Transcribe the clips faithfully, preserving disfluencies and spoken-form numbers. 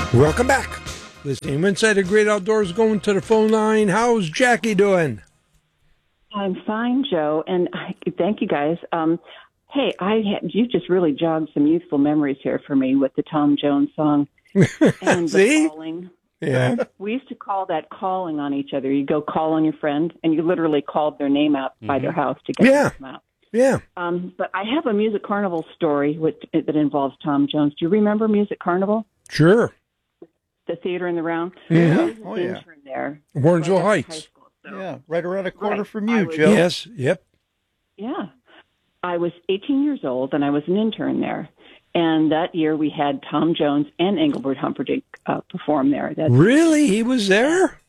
Welcome back. Listening inside the Great Outdoors, going to the phone line. How's Jackie doing? I'm fine, Joe, and I, thank you guys. Um, hey, I had, you just really jogged some youthful memories here for me with the Tom Jones song and See? the calling. Yeah. We used to call that calling on each other. You go call on your friend, and you literally called their name out mm-hmm. by their house to get yeah. them out. Yeah. Um, but I have a Music Carnival story with, that involves Tom Jones. Do you remember Music Carnival? Sure. The theater in the round? Yeah. Mm-hmm. Oh, yeah. There. Warrensville right Heights. School, so. Yeah, right around the corner right. from you, was, Joe. Yes, yep. Yeah. I was eighteen years old, and I was an intern there. And that year we had Tom Jones and Engelbert Humperdinck uh, perform there. That's, really? He was there?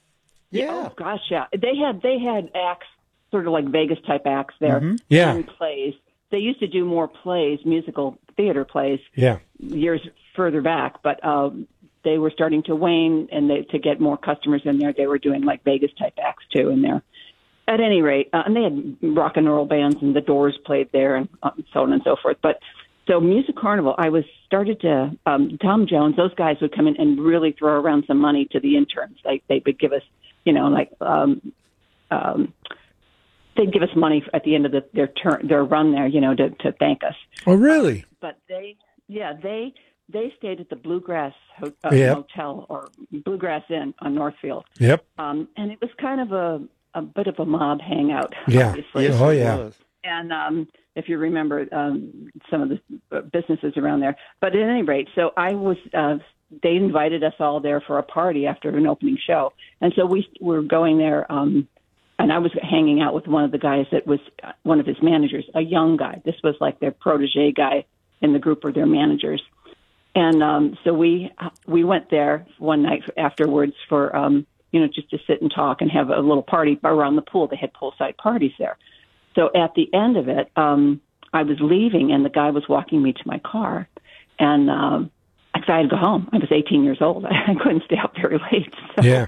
Yeah. Oh, gosh, yeah. They had, they had acts, sort of like Vegas-type acts there. Mm-hmm. Yeah. And plays. They used to do more plays, musical theater plays, Yeah. years further back, but um, they were starting to wane, and they, to get more customers in there, they were doing like Vegas-type acts too in there. At any rate, uh, and they had rock and roll bands, and the Doors played there, and uh, so on and so forth. But so Music Carnival, I was started to um, Tom Jones. Those guys would come in and really throw around some money to the interns. Like they would give us, you know, like um, um, they'd give us money at the end of the, their turn, their run there, you know, to, to thank us. Oh, really? But they, yeah, they they stayed at the Bluegrass Ho- uh, Yep. Hotel or Bluegrass Inn on Northfield. Yep. Um, and it was kind of a, a bit of a mob hangout, Yeah. obviously. Yes, Oh, it yeah. was. And um, if you remember um, some of the businesses around there. But at any rate, so I was, uh, they invited us all there for a party after an opening show. And so we were going there, um, and I was hanging out with one of the guys that was one of his managers, a young guy. This was like their protege guy in the group or their managers. And um, so we we went there one night afterwards for, um, you know, just to sit and talk and have a little party around the pool. They had poolside parties there. So at the end of it, um, I was leaving, and the guy was walking me to my car. And um, I had to go home. I was eighteen years old. I couldn't stay out very late. So, Yeah.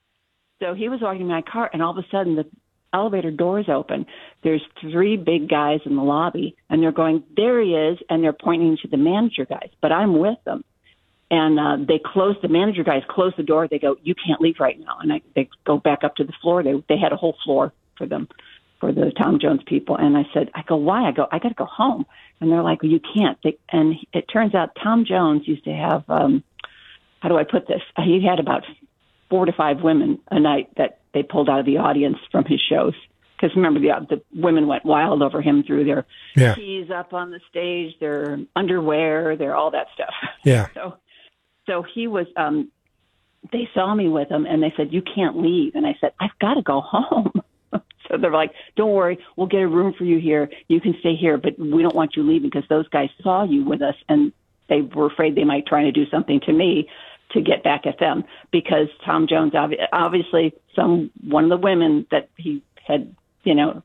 so he was walking my car, and all of a sudden the elevator doors open. There's three big guys in the lobby, and they're going, there he is, and they're pointing to the manager guys. But I'm with them. And uh, they close, the manager guys close the door. They go, you can't leave right now. And I, they go back up to the floor. They they had a whole floor for them, for the Tom Jones people. And I said, I go, why? I go, I got to go home. And they're like, well, you can't. They, and it turns out Tom Jones used to have, um, how do I put this? He had about four to five women a night that they pulled out of the audience from his shows. Because remember, the, the women went wild over him through their Yeah. keys up on the stage, their underwear, their all that stuff. Yeah. So, so he was, um, they saw me with him, and they said, you can't leave. And I said, I've got to go home. So they're like, don't worry, we'll get a room for you here. You can stay here, but we don't want you leaving because those guys saw you with us, and they were afraid they might try to do something to me to get back at them because Tom Jones, obviously, some one of the women that he had, you know,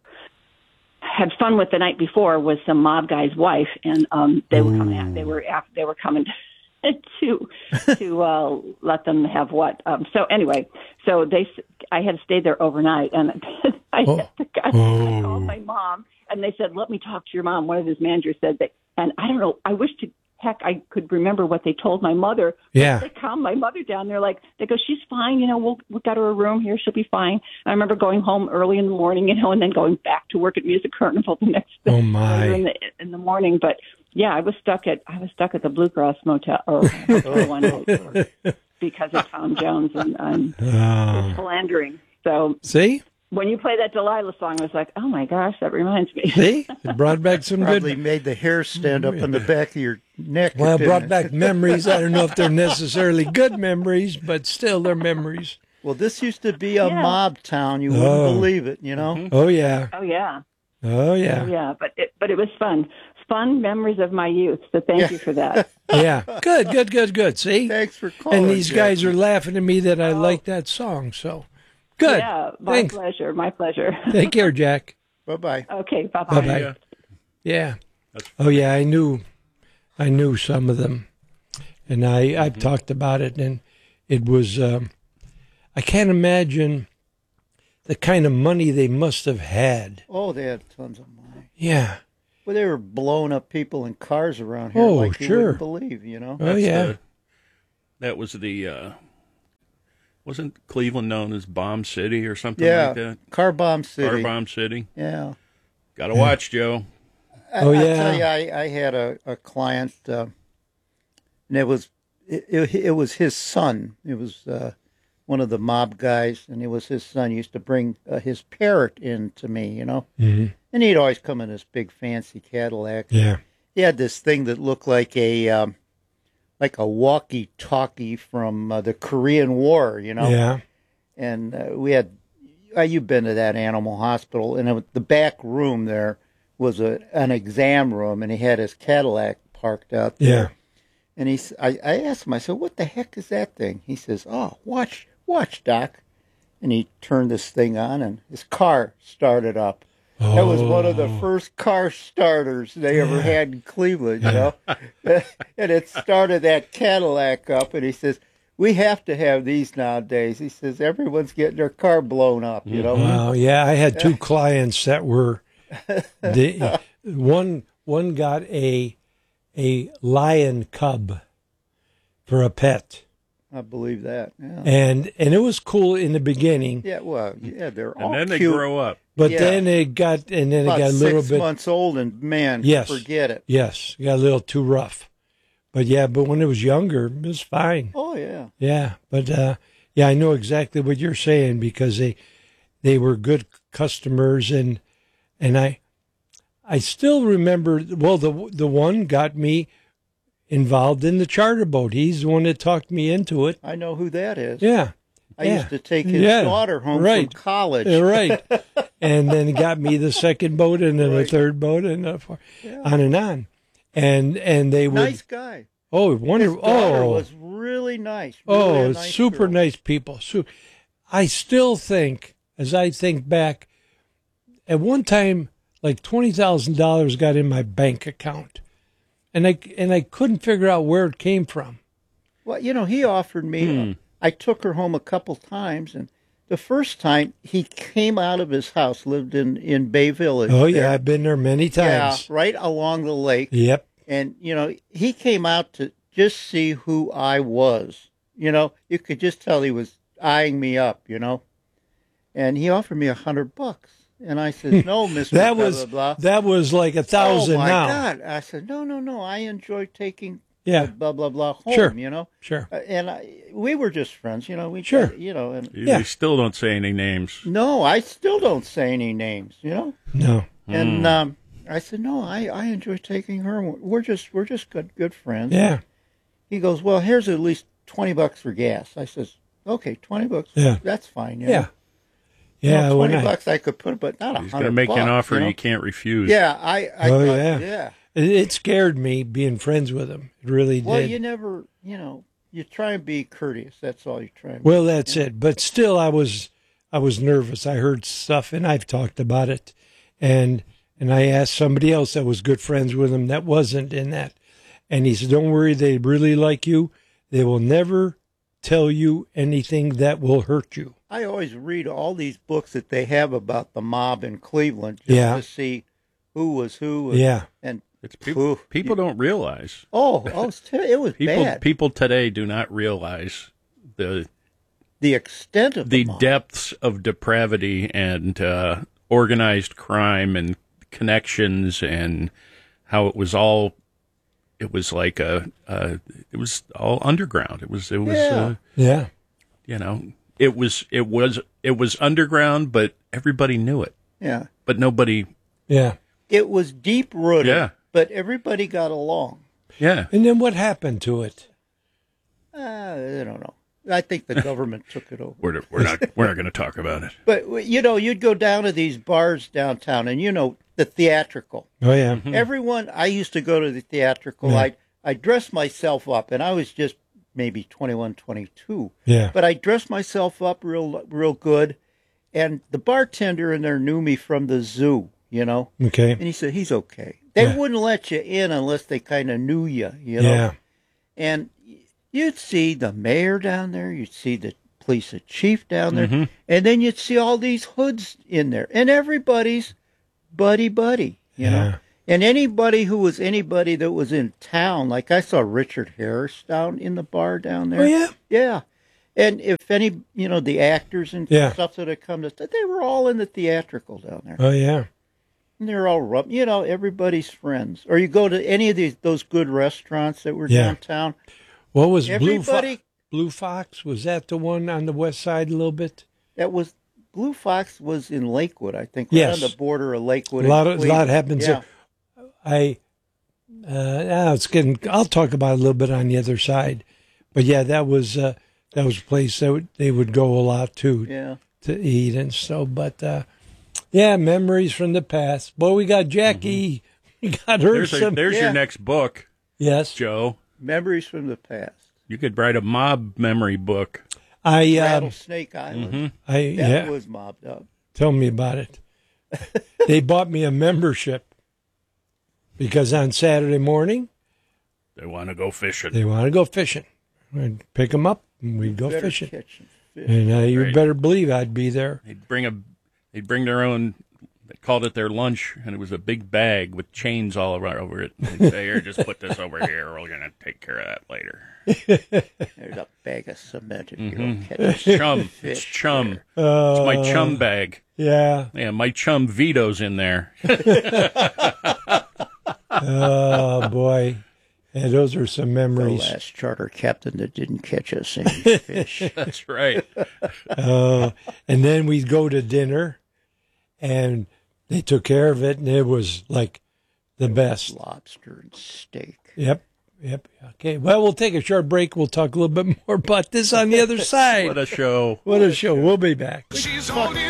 had fun with the night before was some mob guy's wife, and um, they were coming. At, they were after, they were coming to to uh, let them have what. Um, so anyway, so they, I had to stay there overnight, and I, Oh. had to, I, I called my mom, and they said, "Let me talk to your mom." One of his managers said that, and I don't know. I wish to heck I could remember what they told my mother. Yeah. They calmed my mother down. They're like, they go, she's fine. You know, we'll we got her a room here. She'll be fine. I remember going home early in the morning, you know, and then going back to work at Music Carnival the next day Oh, my. in the in the morning. But yeah, I was stuck at I was stuck at the Bluegrass Motel or hotel one night because of Tom Jones and um, Oh. his philandering. So See? when you play that Delilah song, I was like, oh my gosh, that reminds me. See? It brought back some Probably good... made the hair stand up on the back of your neck. Well, it didn't brought it? back memories. I don't know if they're necessarily good memories, but still they're memories. Well, this used to be a Yeah. mob town. You wouldn't Oh. believe it, you know? Oh, yeah. Oh yeah, Oh, oh yeah. yeah. But it, but it was fun, fun memories of my youth. So thank Yeah. you for that. Yeah. Good, good, good, good. See? Thanks for calling. And these guys Jackie. are laughing at me that I like that song, so... Good. Yeah, my Thanks. pleasure. My pleasure. Take care, Jack. Bye-bye. Okay, bye bye. Bye-bye. Yeah. Oh, yeah, I knew I knew some of them. And I, I've talked about it, and it was... Um, I can't imagine the kind of money they must have had. Oh, they had tons of money. Yeah. Well, they were blowing up people in cars around here Oh, like you sure. wouldn't believe, you know? Oh, yeah. the- That was the, uh, wasn't Cleveland known as Bomb City or something Yeah, like that? Car Bomb City. Car Bomb City. Yeah. Got to watch, Joe. I, Oh, I yeah. tell you, I, I had a, a client, uh, and it was it, it, it was his son. It was uh, one of the mob guys, and it was his son. He used to bring uh, his parrot in to me, you know, hmm and he'd always come in this big fancy Cadillac. Yeah. He had this thing that looked like a um, like a walkie-talkie from uh, the Korean War, you know. Yeah. And uh, we had, uh, you've been to that animal hospital, and it was, the back room there was a an exam room, and he had his Cadillac parked out there. Yeah. And he, s- I, I asked him, I said, "What the heck is that thing?" He says, "Oh, watch, watch, Doc." And he turned this thing on, and his car started up. That was one of the first car starters they ever had in Cleveland, you know. And it started that Cadillac up, and he says, "We have to have these nowadays." He says, "Everyone's getting their car blown up, you know." Well, yeah, I had two clients that were the one one got a a lion cub for a pet. I believe that. Yeah. And and it was cool in the beginning, Yeah, well, yeah, they're all And then they cute. grow up. but Yeah. then it got and then About it got a six little bit months old, and man, Yes. forget it. yes, it got a little too rough. But yeah, but when it was younger, it was fine. Oh yeah, Yeah, but uh, yeah, I know exactly what you're saying because they they were good customers and and I I still remember. Well, the the one got me involved in the charter boat. He's the one that talked me into it. I know who that is. Yeah, I yeah. used to take his Yeah, daughter home right. from college. Yeah, right. And then he got me the second boat and then Right. the third boat and uh, four- Yeah. on and on. And and they would Nice guy. oh His wonderful daughter oh was really nice. Really Oh, a nice super girl. nice people. So, I still think, as I think back, at one time, like twenty thousand dollars got in my bank account, and I and I couldn't figure out where it came from. Well, you know, he offered me. Hmm. I took her home a couple times, and the first time he came out of his house, lived in in Bay Village. Oh yeah, there. I've been there many yeah, times. right along the lake. Yep. And you know, he came out to just see who I was. You know, you could just tell he was eyeing me up. You know, and he offered me a hundred bucks, and I said, "No, Mister That blah, was blah, blah." that was like a thousand Oh my now. God! I said, "No, no, no. I enjoy taking Yeah, blah blah blah home." Sure. You know, sure. Uh, and I, we were just friends. You know, we Sure. You know, and You, Yeah. you still don't say any names. no, I still don't say any names. You know, No. and um, I said, "No, I, I enjoy taking her. We're just we're just good good friends." Yeah. He goes, "Well, here's at least twenty bucks for gas." I says, "Okay, twenty bucks. Yeah. That's fine." You Yeah. know? You Yeah. know, when twenty I, bucks I could put, but not a He's hundred. going to make you an bucks, offer you, know? you can't refuse. Yeah, I. I Oh, thought, yeah. yeah. it, it scared me being friends with him. It really Well, did. you never, you know, you try and be courteous. That's all you try and. Well, that's it. But still, I was I was nervous. I heard stuff, and I've talked about it, and and I asked somebody else that was good friends with him that wasn't in that, and he said, "Don't worry, they really like you. They will never tell you anything that will hurt you." I always read all these books that they have about the mob in Cleveland just Yeah. to see who was who. And, Yeah, And It's people, Oof. people don't realize. oh, oh, it's ter- it was People bad. people today do not realize the the extent of the, the mob. depths of depravity and uh, organized crime and connections and how it was all. It was like a. Uh, it was all underground. It was. It was. Yeah. Uh, yeah, you know. It was. It was. It was underground, but everybody knew it. Yeah, But nobody. yeah. it was deep rooted. Yeah. But everybody got along. Yeah. And then what happened to it? Uh, I don't know. I think the government took it over. We're we're not we're not going to talk about it. But you know, you'd go down to these bars downtown, and you know the theatrical. Oh yeah, Everyone, I used to go to the theatrical. Yeah. I I dressed myself up, and I was just maybe twenty-one, twenty-two. yeah, But I dressed myself up real real good, and the bartender in there knew me from the zoo, you know. okay, And he said he's okay. They Yeah. wouldn't let you in unless they kind of knew you, you know. yeah, And you'd see the mayor down there, you'd see the police chief down there, and then you'd see all these hoods in there, and everybody's buddy buddy, you know. Yeah. And anybody who was anybody that was in town, like I saw Richard Harris down in the bar down there. Oh, yeah? Yeah. And if any, you know, the actors and Yeah. stuff that had come to, they were all in the theatrical down there. Oh, yeah. And they're all, rub, you know, everybody's friends. Or you go to any of these those good restaurants that were Yeah. downtown. What was Blue, Fo- Everybody, Blue Fox? Was that the one on the west side a little bit? that was, Blue Fox was in Lakewood, I think. Yes. Right on the border of Lakewood. A lot and of a lot Cleveland. happens Yeah. there. I, uh, now it's getting. I'll talk about it a little bit on the other side, but yeah, that was uh, that was a place that would, they would go a lot to Yeah. to eat and so. But uh, yeah, memories from the past. Boy, we got Jackie. We got her There's, a, some. there's Yeah. your next book, Yes, Joe. Memories from the past. You could write a mob memory book. I um, Rattlesnake Island. I That yeah. was mobbed up. Tell me about it. They bought me a membership because on Saturday morning They want to go fishing. they want to go fishing. I'd pick them up and we'd go Better fishing. catch and fish. And uh, you Right. better believe I'd be there. They'd bring a, they'd bring their own. They called it their lunch, and it was a big bag with chains all around over it. They'd say, "Here, just put this over here. We're gonna take care of that later." There's a bag of cement if you don't catch It's chum. It's chum. Uh, It's my chum bag. Yeah. Yeah, my chum Vito's in there. Oh, boy. Yeah, those are some the memories. last charter captain that didn't catch us any fish. That's right. Uh, and then we'd go to dinner, and they took care of it, and it was like the best. Lobster and steak. Yep. Yep. Okay. Well, we'll take a short break. We'll talk a little bit more about this on the other side. What a show. What a show. We'll be back. She's on